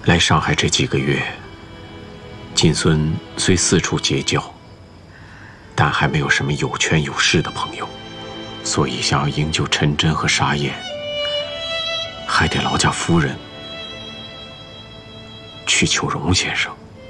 来上海这几个月，金孙虽四处结交，但还没有什么有权有势的朋友，所以想要营救陈真和沙燕，还得劳驾夫人去求荣先生。